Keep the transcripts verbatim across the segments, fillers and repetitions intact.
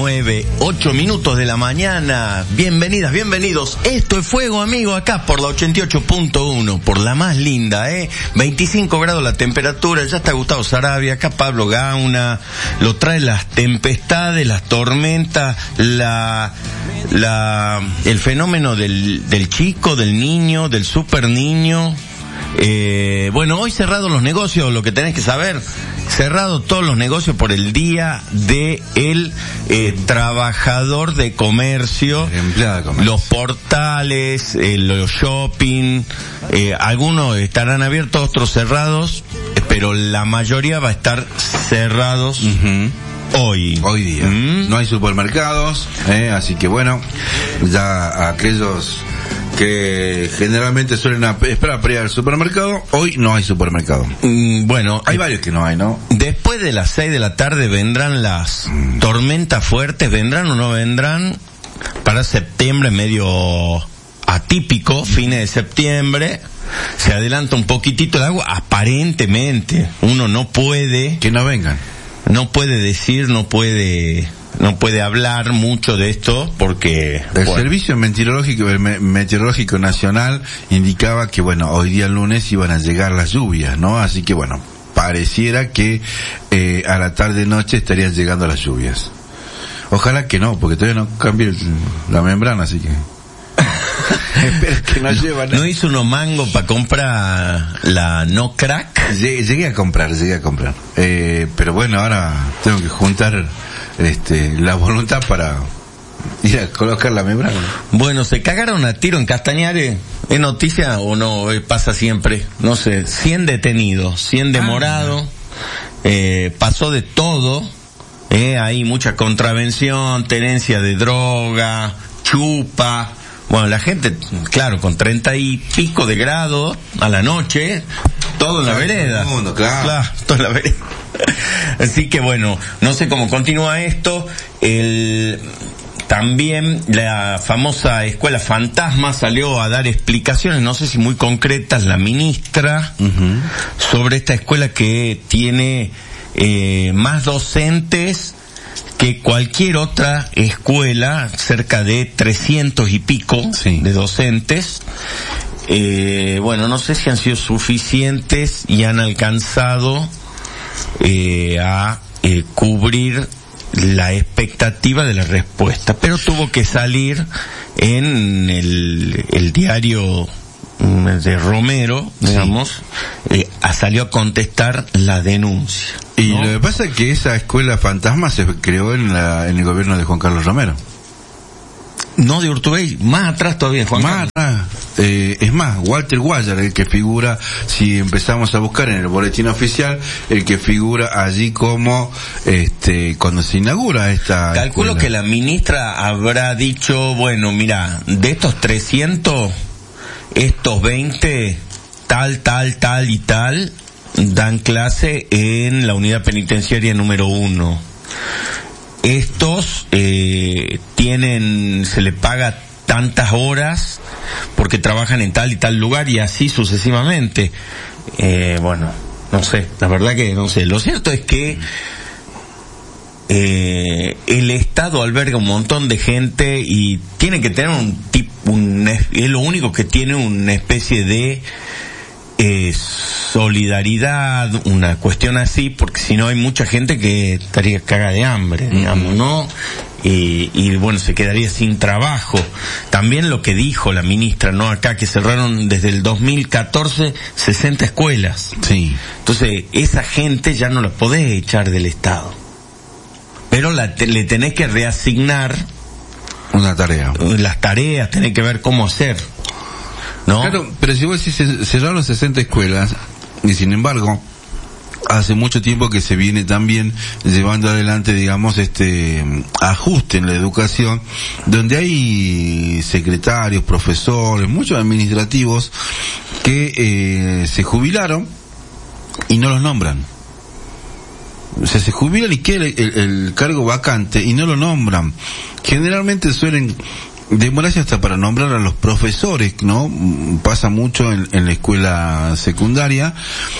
nueve, ocho minutos de la mañana. Bienvenidas, bienvenidos. Esto es Fuego, amigo, acá por la ochenta y ocho punto uno, por la más linda, ¿eh? veinticinco grados la temperatura, ya está Gustavo Sarabia, acá Pablo Gauna, lo trae las tempestades, las tormentas, la, la, el fenómeno del, del chico, del niño, del super niño. Eh, bueno, hoy cerrados los negocios, lo que tenés que saber, cerrado todos los negocios por el día de el eh, trabajador de comercio, empleado de comercio, los portales, eh, los shopping, eh, algunos estarán abiertos, otros cerrados, eh, pero la mayoría va a estar cerrados. Uh-huh. Hoy. Hoy día. ¿Mm? No hay supermercados, eh, así que bueno, ya aquellos que generalmente suelen esperar para ir al supermercado, hoy no hay supermercado. Mm, bueno, hay varios que no hay, ¿no? Después de las seis de la tarde vendrán las mm. tormentas fuertes, vendrán o no vendrán para septiembre, medio atípico, mm. fines de septiembre. Se adelanta un poquitito el agua, aparentemente. Uno no puede... Que no vengan. No puede decir, no puede... No puede hablar mucho de esto porque... El bueno. Servicio Meteorológico, Meteorológico Nacional indicaba que, bueno, hoy día lunes iban a llegar las lluvias, ¿no? Así que, bueno, pareciera que eh, a la tarde-noche estarían llegando las lluvias. Ojalá que no, porque todavía no cambie el, la membrana, así que... Espero que no llevan. ¿No hizo unos mangos para comprar la no crack? Llegué, llegué a comprar, llegué a comprar. Eh, pero bueno, ahora tengo que juntar... este la voluntad para ir a colocar la membrana. Bueno, se cagaron a tiro en Castañares. ¿Es noticia o no? Pasa siempre. No sé, cien detenidos, cien demorados. Ah, eh, pasó de todo. Eh, hay mucha contravención, tenencia de droga, chupa. Bueno, la gente, claro, con treinta y pico de grados a la noche, todo en la vereda. Mundo, claro. Claro, todo en la vereda. Así que bueno, no sé cómo continúa esto. El, también la famosa escuela fantasma salió a dar explicaciones, no sé si muy concretas, la ministra, uh-huh. sobre esta escuela que tiene eh, más docentes que cualquier otra escuela, cerca de trescientos y pico sí. de docentes. Eh, bueno, no sé si han sido suficientes y han alcanzado eh, a eh, cubrir la expectativa de la respuesta, pero tuvo que salir en el, el diario de Romero, digamos, sí. eh, salió a contestar la denuncia. Y ¿no? Lo que pasa es que esa escuela fantasma se creó en, la, en el gobierno de Juan Carlos Romero. No de Urtubey, más atrás todavía, Juan Más Carlos. atrás. Eh, es más, Walter Guayar, el que figura, si empezamos a buscar en el boletín oficial, el que figura allí como, este, cuando se inaugura esta Calculo escuela. Que la ministra habrá dicho, bueno, mira, de estos trescientos, estos veinte, tal, tal, tal y tal, dan clase en la unidad penitenciaria número uno. Estos eh, tienen, se les paga tantas horas porque trabajan en tal y tal lugar y así sucesivamente. Eh, bueno, no sé, la verdad que no sé. Lo cierto es que eh, el Estado alberga un montón de gente y tiene que tener un tipo, un, es lo único que tiene una especie de eh, solidaridad, una cuestión así, porque si no hay mucha gente que estaría caga de hambre, digamos, ¿no? Y, y bueno, se quedaría sin trabajo. También lo que dijo la ministra, ¿no? Acá que cerraron desde el dos mil catorce sesenta escuelas. Sí. Entonces, esa gente ya no la podés echar del Estado. Pero la, te, le tenés que reasignar una tarea. Las tareas, tenés que ver cómo hacer, ¿no? Claro, pero si vos decís, cerraron sesenta escuelas, y sin embargo, hace mucho tiempo que se viene también llevando adelante, digamos, este ajuste en la educación, donde hay secretarios, profesores, muchos administrativos que eh, se jubilaron y no los nombran. O sea, se jubilan y queda el, el, el cargo vacante y no lo nombran. Generalmente suelen demorarse hasta para nombrar a los profesores, ¿no? Pasa mucho en, en la escuela secundaria,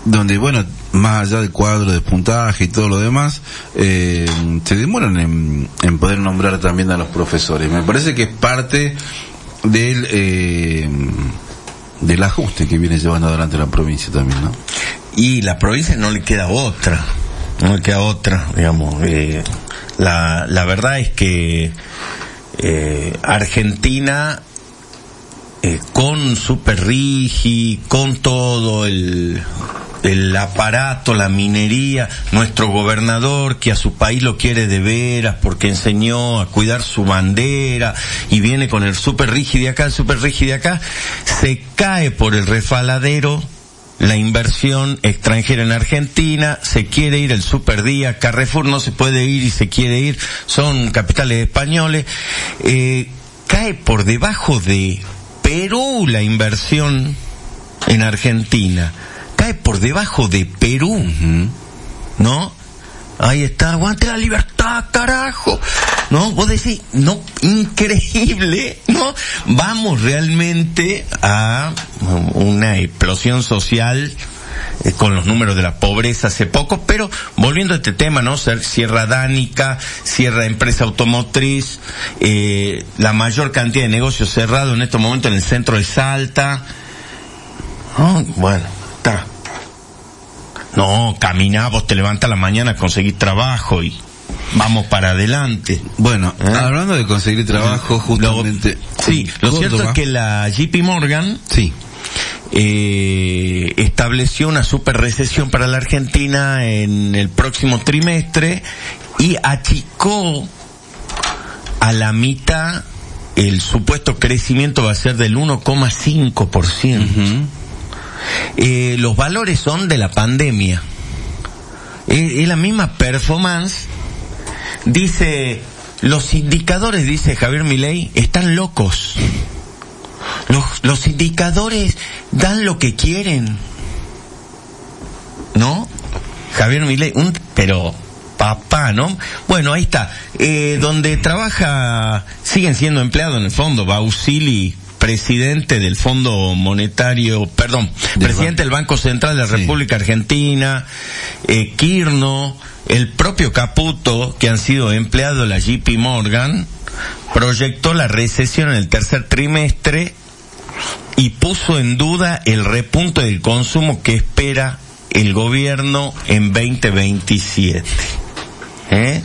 donde, bueno, más allá del cuadro de puntaje y todo lo demás, eh, se demoran en, en poder nombrar también a los profesores. Me parece que es parte del eh, del ajuste que viene llevando adelante la provincia también, ¿no? Y la provincia no le queda otra, no le queda otra, digamos. Eh, la, la verdad es que eh, Argentina, eh, con Superrigi, con todo el... el aparato, la minería, nuestro gobernador que a su país lo quiere de veras porque enseñó a cuidar su bandera y viene con el Superrigi de acá, el Superrigi de acá, se cae por el resbaladero la inversión extranjera en Argentina, se quiere ir el Superdía, Carrefour no se puede ir y se quiere ir, son capitales españoles, eh, cae por debajo de Perú la inversión en Argentina. Cae por debajo de Perú, uh-huh. ¿no? Ahí está, aguante la libertad, carajo. ¿No? Vos decís, no, increíble, ¿no? Vamos realmente a una explosión social eh, con los números de la pobreza hace poco, pero volviendo a este tema, ¿no? Sierra Dánica, Sierra Empresa Automotriz, eh, la mayor cantidad de negocios cerrados en estos momentos en el centro de Salta. Oh, bueno. No, caminá, vos te levantás a la mañana, conseguís trabajo y vamos para adelante. Bueno, ¿eh? Hablando de conseguir trabajo, justamente... Lo, sí, lo Córdoba. Cierto es que la J P Morgan sí. eh, estableció una super recesión para la Argentina en el próximo trimestre y achicó a la mitad el supuesto crecimiento va a ser del uno coma cinco por ciento. Uh-huh. Eh, los valores son de la pandemia. Es, es la misma performance. Dice, los indicadores, dice Javier Milei, están locos. Los, los indicadores dan lo que quieren. ¿No? Javier Milei, un, pero papá, ¿no? Bueno, ahí está. Eh, donde trabaja, siguen siendo empleados en el fondo, Bausili, presidente del Fondo Monetario, perdón, del presidente del Banco Central de la República sí. Argentina, eh, Kirno, el propio Caputo, que han sido empleados de la J P Morgan, proyectó la recesión en el tercer trimestre y puso en duda el repunte del consumo que espera el gobierno en veinte veintisiete. ¿Eh?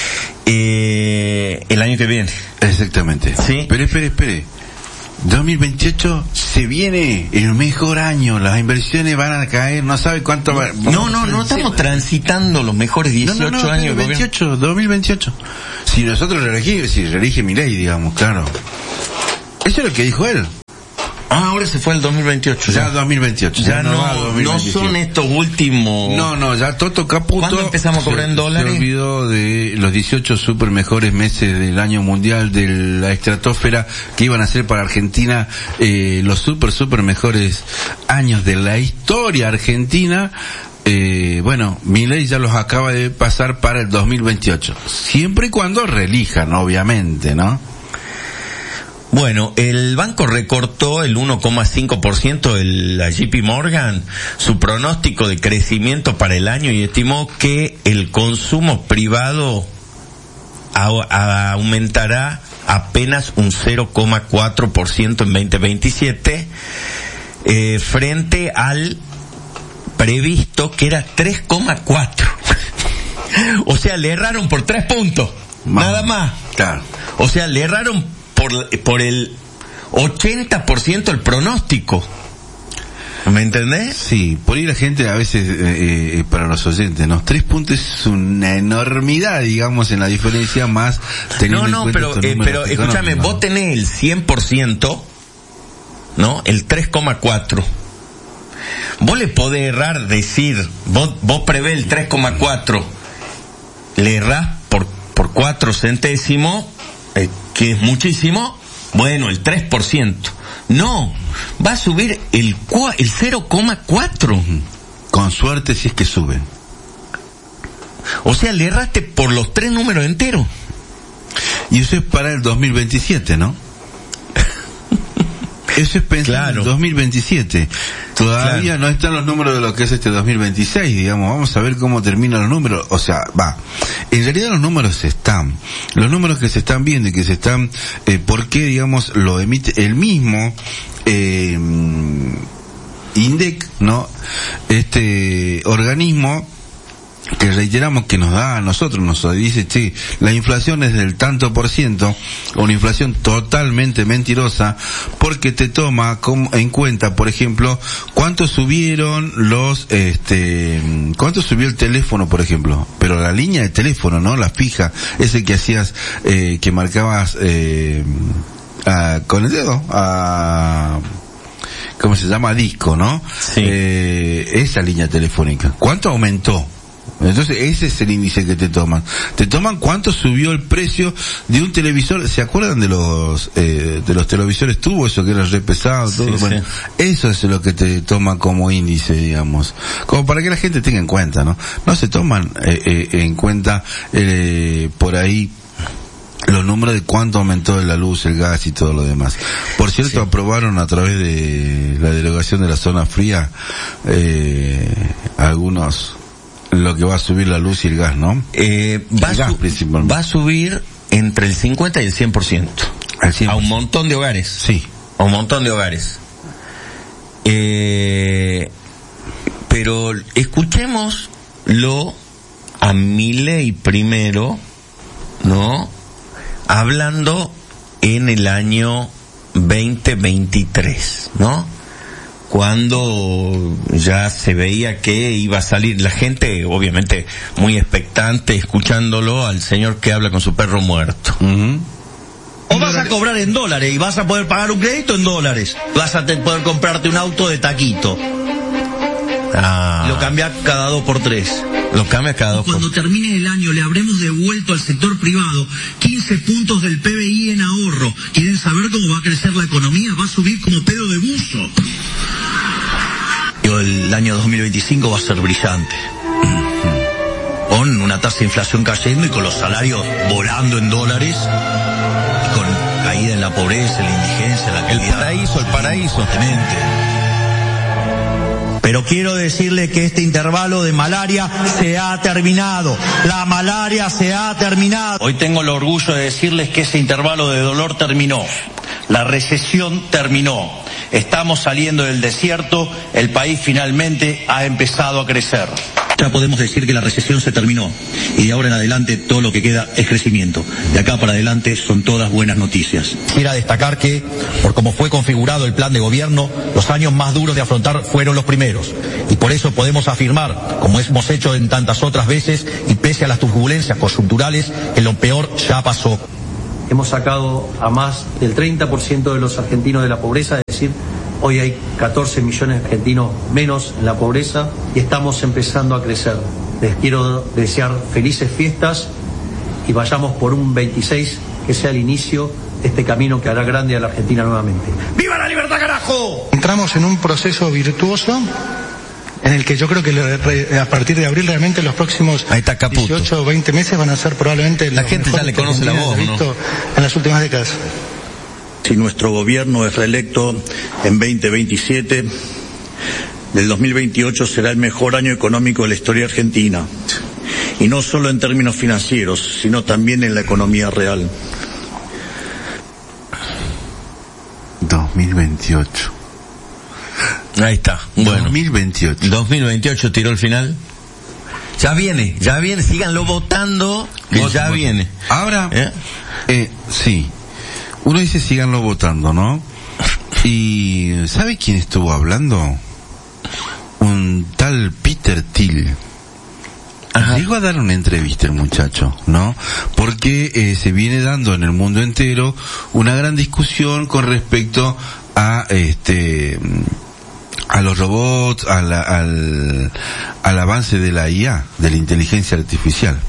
Eh, el año que viene. Exactamente. ¿Sí? Pero espere, espere. dos mil veintiocho se viene el mejor año, las inversiones van a caer, no sabe cuánto va. No, no, no estamos transitando los mejores dieciocho no, no, no, años. dos mil veintiocho, dos mil veintiocho. Si nosotros reelegimos, si reelige Milei, digamos, claro. Eso es lo que dijo él. Ah, ahora se fue el dos mil veintiocho. Ya, ya dos mil veintiocho. Ya, ya no, no, no son estos últimos. No, no, ya Toto Caputo. ¿Cuándo empezamos a cobrar en dólares? Se olvidó de los dieciocho super mejores meses del año mundial de la estratosfera que iban a ser para Argentina eh, los super, super mejores años de la historia argentina. Eh, bueno, Milei ya los acaba de pasar para el dos mil veintiocho. Siempre y cuando reelijan, obviamente, ¿no? Bueno, el banco recortó el uno coma cinco por ciento de la J P Morgan, su pronóstico de crecimiento para el año, y estimó que el consumo privado a, a, aumentará apenas un cero coma cuatro por ciento en veinte veintisiete, eh, frente al previsto que era tres coma cuatro. O sea, le erraron por tres puntos, más, nada más. Claro. O sea, le erraron por por el ochenta por ciento el pronóstico. ¿Me entendés? Sí, por ahí la gente a veces, eh, eh, para los oyentes, ¿no? Tres puntos es una enormidad, digamos, en la diferencia más teniendo No, no, en cuenta pero, eh, pero escúchame, vos tenés el cien por ciento, ¿no? El tres coma cuatro. Vos le podés errar, decir, vos, vos prevés el tres coma cuatro, le errás por, por cuatro centésimos, eh, que es muchísimo, bueno, el tres por ciento. No, va a subir el el cero coma cuatro. Con suerte si es que suben. O sea, le erraste por los tres números enteros. Y eso es para el dos mil veintisiete, ¿no? Eso es pensar claro. en el dos mil veintisiete. Todavía claro. no están los números de lo que es este dos mil veintiséis, digamos. Vamos a ver cómo terminan los números. O sea, va. En realidad los números están. Los números que se están viendo y que se están... Eh, ¿Por qué, digamos, lo emite el mismo... Eh, INDEC, ¿no? Este organismo que reiteramos que nos da a nosotros, nos dice, sí, la inflación es del tanto por ciento, una inflación totalmente mentirosa, porque te toma como en cuenta, por ejemplo, cuánto subieron los, este, cuánto subió el teléfono, por ejemplo, pero la línea de teléfono, ¿no? La fija, ese que hacías, eh, que marcabas, eh, a, con el dedo, a... ¿cómo se llama? Disco, ¿no? Sí. Eh, esa línea telefónica. ¿Cuánto aumentó? Entonces ese es el índice que te toman. Te toman cuánto subió el precio de un televisor. ¿Se acuerdan de los eh, de los televisores tubo? Eso que era re pesado, todo. Sí, bueno, sí. Eso es lo que te toma como índice, digamos. Como para que la gente tenga en cuenta, ¿no? No se toman eh, eh, en cuenta eh, por ahí los números de cuánto aumentó la luz, el gas y todo lo demás. Por cierto, sí. aprobaron a través de la delegación de la zona fría eh, algunos, lo que va a subir la luz y el gas, ¿no? Eh, va, gas, su, va a subir entre el cincuenta y el cien por ciento. Al cien por ciento. A un montón de hogares. Sí. A un montón de hogares. Eh, pero escuchémoslo a Milei primero, ¿no? Hablando en el año veinte veintitrés, ¿no? Cuando ya se veía que iba a salir la gente, obviamente muy expectante, escuchándolo al señor que habla con su perro muerto. Uh-huh. O vas a cobrar en dólares y vas a poder pagar un crédito en dólares. Vas a te- poder comprarte un auto de taquito. Ah. Lo cambias cada dos por tres. Lo cambia cada dos. Cuando termine el año le habremos devuelto al sector privado quince puntos del P B I en ahorro. ¿Quieren saber cómo va a crecer la economía? Va a subir como pedo de buzo. El año dos mil veinticinco va a ser brillante. Con una tasa de inflación cayendo y con los salarios volando en dólares. Y con caída en la pobreza, en la indigencia, en la calidad. El paraíso, el paraíso. Pero quiero decirle que este intervalo de malaria se ha terminado. La malaria se ha terminado. Hoy tengo el orgullo de decirles que ese intervalo de dolor terminó. La recesión terminó. Estamos saliendo del desierto. El país finalmente ha empezado a crecer. Ya podemos decir que la recesión se terminó. Y de ahora en adelante todo lo que queda es crecimiento. De acá para adelante son todas buenas noticias. Quiero destacar que, por cómo fue configurado el plan de gobierno, los años más duros de afrontar fueron los primeros. Y por eso podemos afirmar, como hemos hecho en tantas otras veces, y pese a las turbulencias coyunturales, que lo peor ya pasó. Hemos sacado a más del treinta por ciento de los argentinos de la pobreza, es decir, hoy hay catorce millones de argentinos menos en la pobreza y estamos empezando a crecer. Les quiero desear felices fiestas y vayamos por un veintiséis que sea el inicio de este camino que hará grande a la Argentina nuevamente. ¡Viva la libertad, carajo! Entramos en un proceso virtuoso en el que yo creo que a partir de abril realmente los próximos dieciocho o veinte meses van a ser probablemente la gente ya le conoce la voz, ¿no? En las últimas décadas. Si nuestro gobierno es reelecto en veinte veintisiete, del dos mil veintiocho será el mejor año económico de la historia argentina. Y no solo en términos financieros, sino también en la economía real. dos mil veintiocho. Ahí está. Bueno. dos mil veintiocho. dos mil veintiocho tiró el final. Ya viene, ya viene, síganlo votando, que Voten, ya voten. viene. Ahora, ¿Eh? Eh, sí. Uno dice síganlo votando, ¿no? Y ¿sabe quién estuvo hablando? Un tal Peter Thiel. Ajá. Llegó a dar una entrevista el muchacho, ¿no? Porque eh, se viene dando en el mundo entero una gran discusión con respecto a este a los robots, a la, al al avance de la I A, de la inteligencia artificial,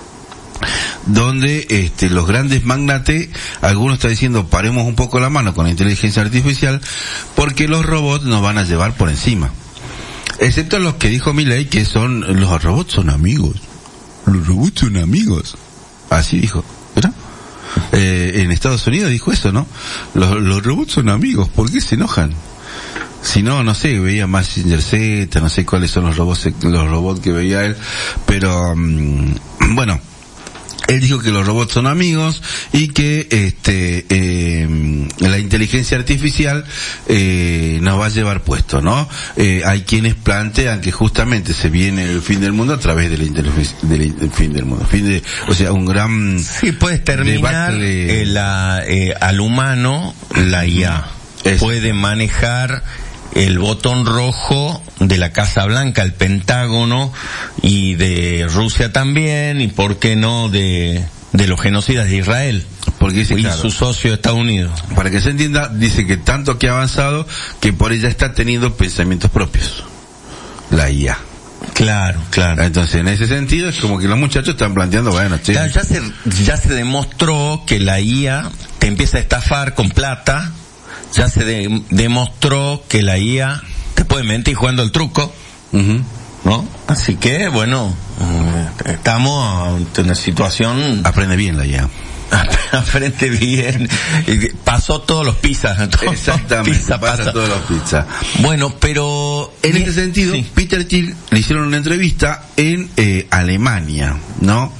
donde este los grandes magnates, algunos están diciendo paremos un poco la mano con la inteligencia artificial porque los robots nos van a llevar por encima, excepto los que dijo Milei, que son los robots son amigos, los robots son amigos, así dijo, ¿verdad? Eh, eh, en Estados Unidos dijo eso, ¿no? Los, los robots son amigos, ¿por qué se enojan? Si no, no sé, veía Mazinger Z, no sé cuáles son los robots, los robots que veía él, pero, um, bueno, él dijo que los robots son amigos y que este eh, la inteligencia artificial eh, nos va a llevar puesto, ¿no? Eh, hay quienes plantean que justamente se viene el fin del mundo a través de la inteligencia, del fin del mundo, fin de, o sea, un gran sí, puedes terminar eh, la, eh, al humano la I A es. Puede manejar el botón rojo de la Casa Blanca, el Pentágono, y de Rusia también, y por qué no de, de los genocidas de Israel. Porque dice, y claro, su socio Estados Unidos. Para que se entienda, dice que tanto que ha avanzado, que por ella está teniendo pensamientos propios. La I A. Claro, claro. Entonces, en ese sentido, es como que los muchachos están planteando, bueno, che. Claro, ya se, ya se demostró que la I A te empieza a estafar con plata. Ya se de, demostró que la I A te puede mentir jugando el truco, uh-huh. ¿no? Así que, bueno, estamos ante una situación... Aprende bien la I A. Aprende bien. Pasó todos los pizzas. Todos Exactamente, pizza, pasa, pasa todos los pizzas. Bueno, pero... En este sentido, sí. Peter Thiel le hicieron una entrevista en eh, Alemania, ¿no?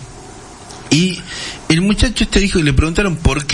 Y el muchacho este dijo, y le preguntaron por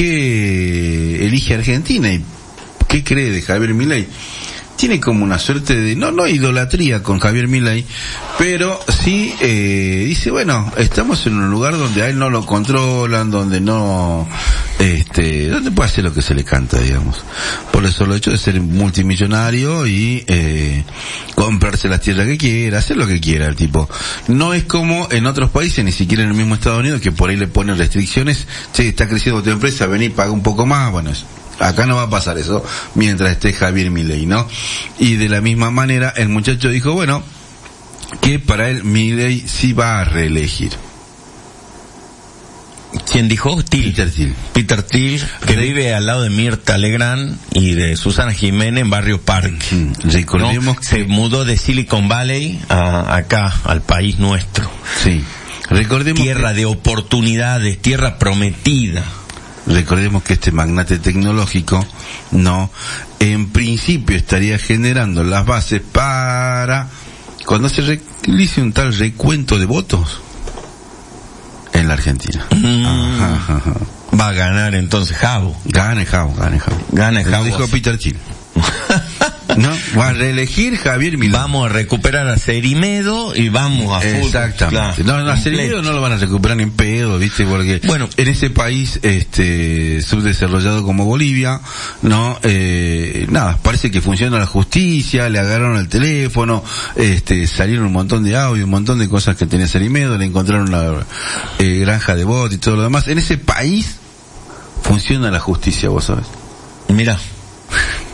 qué elige Argentina y ¿qué cree de Javier Milei? Tiene como una suerte de, no, no idolatría con Javier Milei, pero sí, eh, dice, bueno, estamos en un lugar donde a él no lo controlan, donde no, este, donde puede hacer lo que se le canta, digamos. Por eso lo hecho de ser multimillonario y, eh, comprarse las tierras que quiera, hacer lo que quiera el tipo. No es como en otros países, ni siquiera en el mismo Estados Unidos, que por ahí le ponen restricciones, che, está creciendo tu empresa, vení, paga un poco más, bueno, es, acá no va a pasar eso mientras esté Javier Milei, ¿no? Y de la misma manera el muchacho dijo, bueno, que para él Milei sí va a reelegir. ¿Quién dijo? Thiel. Peter Thiel. Peter Thiel, que Re- vive al lado de Mirta Legrand y de Susana Jiménez en Barrio Parque. Mm, recordemos ¿no? Se mudó de Silicon Valley a acá, al país nuestro. Sí. Recordemos tierra que... de oportunidades, tierra prometida. Recordemos que este magnate tecnológico, no, en principio estaría generando las bases para cuando se realice un tal recuento de votos en la Argentina. Mm. Ajá, ajá, ajá. Va a ganar entonces Javo. Gane Javo, gane Javo. Gane Javo. Lo dijo Peter Thiel. No, va a reelegir Javier Milei. Vamos a recuperar a Cerimedo y vamos a fútbol. Exactamente. Claro, no, a Cerimedo no lo van a recuperar en pedo, ¿viste? Porque bueno, en ese país este subdesarrollado como Bolivia, no, eh, nada, parece que funciona la justicia, le agarraron el teléfono, este, salieron un montón de audio, un montón de cosas que tenía Cerimedo, le encontraron la eh, granja de bot y todo lo demás. En ese país funciona la justicia, vos sabés. Mira.